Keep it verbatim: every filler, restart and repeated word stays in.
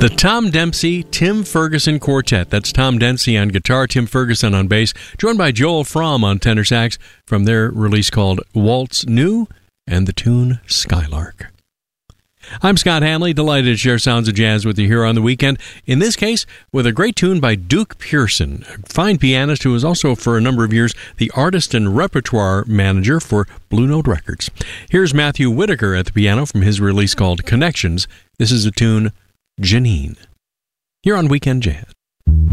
The Tom Dempsey, Tim Ferguson Quartet. That's Tom Dempsey on guitar, Tim Ferguson on bass, joined by Joel Fromm on tenor sax from their release called Waltz New and the tune Skylark. I'm Scott Hanley, delighted to share sounds of jazz with you here on the weekend, in this case with a great tune by Duke Pearson, a fine pianist who was also for a number of years the artist and repertoire manager for Blue Note Records. Here's Matthew Whitaker at the piano from his release called Connections. This is the tune Janine, here on Weekend Jazz.